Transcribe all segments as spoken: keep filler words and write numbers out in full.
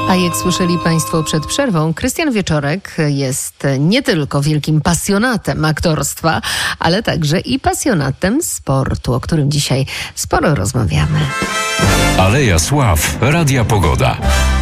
A jak słyszeli Państwo przed przerwą, Krystian Wieczorek jest nie tylko wielkim pasjonatem aktorstwa, ale także i pasjonatem sportu, o którym dzisiaj sporo rozmawiamy. Aleja Sław, Radia Pogoda.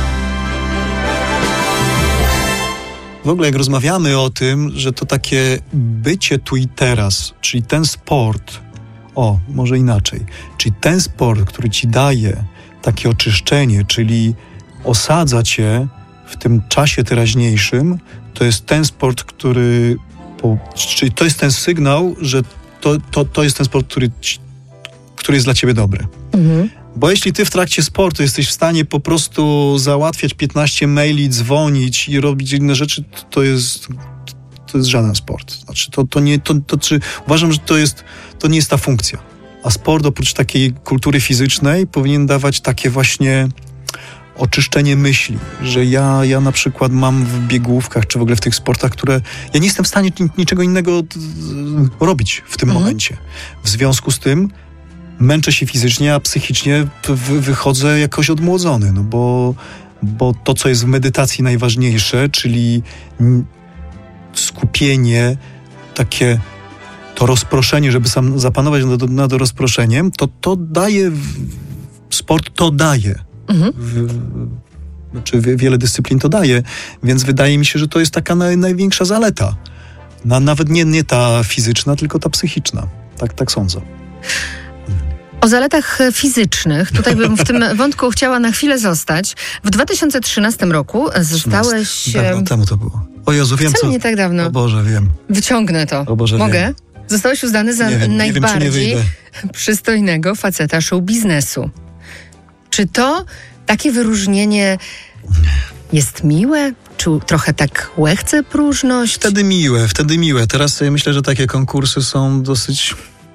W ogóle jak rozmawiamy o tym, że to takie bycie tu i teraz, czyli ten sport, o, może inaczej, czyli ten sport, który ci daje takie oczyszczenie, czyli osadza cię w tym czasie teraźniejszym, to jest ten sport, który, po, czyli to jest ten sygnał, że to, to, to jest ten sport, który, który jest dla ciebie dobry. Mhm. Bo jeśli ty w trakcie sportu jesteś w stanie po prostu załatwiać piętnaście maili, dzwonić i robić inne rzeczy, to, to jest to jest żaden sport. Znaczy, to, to nie, to, to, czy, uważam, że to jest, to nie jest ta funkcja. A sport oprócz takiej kultury fizycznej powinien dawać takie właśnie oczyszczenie myśli, że ja, ja na przykład mam w biegówkach, czy w ogóle w tych sportach, które ja nie jestem w stanie niczego innego robić w tym mhm. momencie. W związku z tym męczę się fizycznie, a psychicznie wy, wychodzę jakoś odmłodzony, no bo, bo to, co jest w medytacji najważniejsze, czyli skupienie, takie to rozproszenie, żeby sam zapanować nad, nad rozproszeniem, to to daje, sport to daje. Mhm. W, znaczy wiele dyscyplin to daje, więc wydaje mi się, że to jest taka naj, największa zaleta. Na, nawet nie, nie ta fizyczna, tylko ta psychiczna. Tak, tak sądzę. O zaletach fizycznych, tutaj bym w tym wątku chciała na chwilę zostać. W dwa tysiące trzynastym roku zostałeś... Dawno temu to było. O Jezu, wiem co... co... nie tak dawno. O Boże, wiem. Wyciągnę to. O Boże, Mogę? Wiem. Zostałeś uznany za nie wiem, najbardziej nie wiem, przystojnego faceta show biznesu. Czy to takie wyróżnienie jest miłe? Czy trochę tak łechce próżność? Wtedy miłe, wtedy miłe. Teraz sobie myślę, że takie konkursy są dosyć...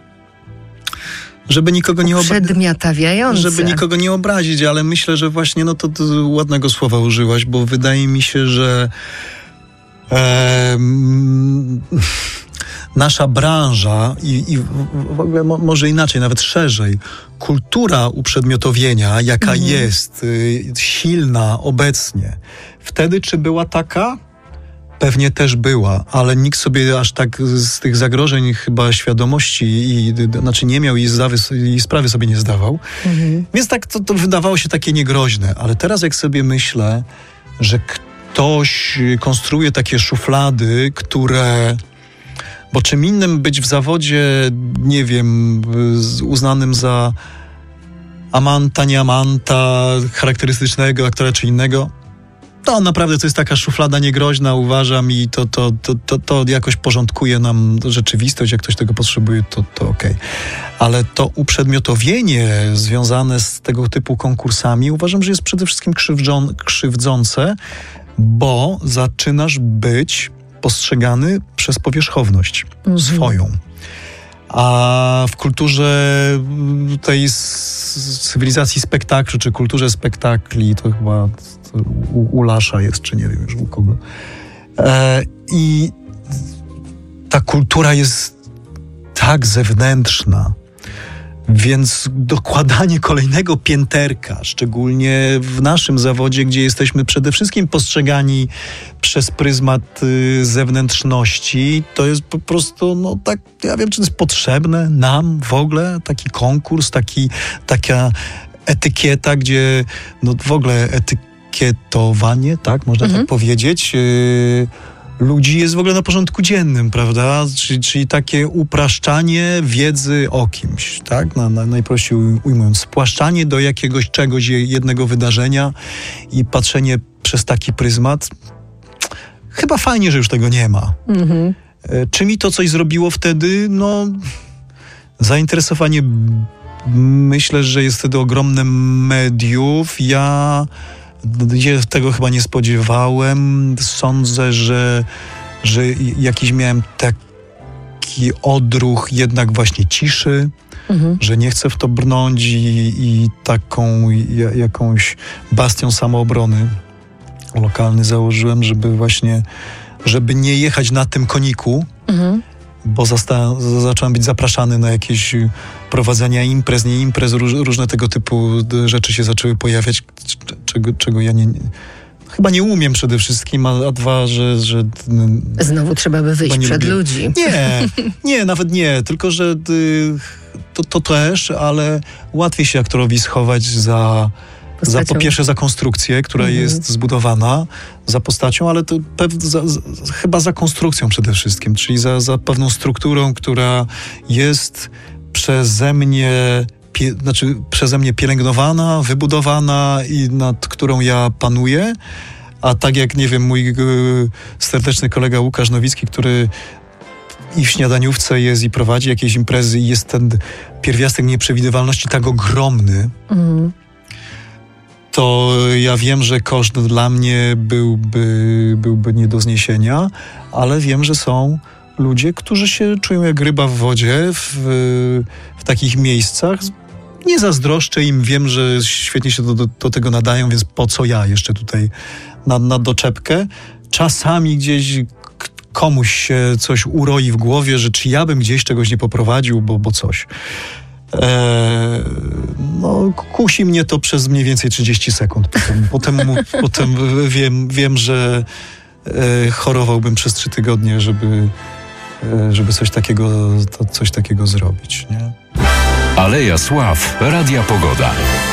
Żeby nikogo nie obrazić. Przedmiotawiające. Żeby nikogo nie obrazić, ale myślę, że właśnie no to, to ładnego słowa użyłaś, bo wydaje mi się, że e, nasza branża i, i w ogóle mo, może inaczej, nawet szerzej, kultura uprzedmiotowienia, jaka mhm. jest y, silna obecnie. Wtedy czy była taka? Pewnie też była, ale nikt sobie aż tak z tych zagrożeń chyba świadomości i, znaczy nie miał i, zdawy, i sprawy sobie nie zdawał. Mhm. Więc tak to, to wydawało się takie niegroźne. Ale teraz jak sobie myślę, że ktoś konstruuje takie szuflady, które... Bo czym innym być w zawodzie, nie wiem, uznanym za amanta, nie amanta, charakterystycznego aktora czy innego, to naprawdę to jest taka szuflada niegroźna, uważam, i to, to, to, to, to jakoś porządkuje nam rzeczywistość. Jak ktoś tego potrzebuje, to, to okej. Okay. Ale to uprzedmiotowienie związane z tego typu konkursami uważam, że jest przede wszystkim krzywdzą, krzywdzące, bo zaczynasz być postrzegany przez powierzchowność mhm. swoją. A w kulturze tej cywilizacji spektaklu, czy kulturze spektakli, to chyba u, u Lasza jest, czy nie wiem już u kogo. E, I ta kultura jest tak zewnętrzna, więc dokładanie kolejnego pięterka, szczególnie w naszym zawodzie, gdzie jesteśmy przede wszystkim postrzegani przez pryzmat y, zewnętrzności, to jest po prostu, no tak, ja wiem, czy to jest potrzebne nam w ogóle, taki konkurs, taki, taka etykieta, gdzie no w ogóle etykietowanie, tak, można mhm. tak powiedzieć, y, ludzi jest w ogóle na porządku dziennym, prawda? Czyli, czyli takie upraszczanie wiedzy o kimś, tak? Na, na, najprościej ujmując. Spłaszczanie do jakiegoś czegoś, jednego wydarzenia i patrzenie przez taki pryzmat. Chyba fajnie, że już tego nie ma. Mhm. Czy mi to coś zrobiło wtedy? No, zainteresowanie, myślę, że jest wtedy ogromne mediów. Ja tego chyba nie spodziewałem. Sądzę, że, że jakiś miałem taki odruch jednak właśnie ciszy, mhm. że nie chcę w to brnąć i, i taką ja, jakąś bastion samoobrony lokalny założyłem, żeby właśnie, żeby nie jechać na tym koniku, mhm. bo zasta- zacząłem być zapraszany na jakieś prowadzenia imprez, nie imprez, róż, różne tego typu rzeczy się zaczęły pojawiać, czego, czego ja nie, chyba nie umiem przede wszystkim, a, a dwa, że... że Znowu trzeba by wyjść przed lubię. ludzi. Nie, nie, nawet nie, tylko że y, to, to też, ale łatwiej się aktorowi schować za... Za, po pierwsze za konstrukcję, która mhm. jest zbudowana, za postacią, ale to pew, za, za, chyba za konstrukcją przede wszystkim, czyli za, za pewną strukturą, która jest przeze mnie, pie, znaczy przeze mnie pielęgnowana, wybudowana i nad którą ja panuję. A tak jak, nie wiem, mój y, serdeczny kolega Łukasz Nowicki, który i w śniadaniówce jest i prowadzi jakieś imprezy i jest ten pierwiastek nieprzewidywalności tak ogromny, mhm. to ja wiem, że koszt dla mnie byłby, byłby nie do zniesienia, ale wiem, że są ludzie, którzy się czują jak ryba w wodzie w, w takich miejscach. Nie zazdroszczę im, wiem, że świetnie się do, do, do tego nadają, więc po co ja jeszcze tutaj na, na doczepkę? Czasami gdzieś komuś się coś uroi w głowie, że czy ja bym gdzieś czegoś nie poprowadził, bo, bo coś. Eee, no, kusi mnie to przez mniej więcej trzydzieści sekund. Potem, potem, mu, potem wiem, wiem, że e, chorowałbym przez trzy tygodnie, żeby, e, żeby coś takiego, to, coś takiego zrobić. Nie? Aleja Sław, Radia Pogoda.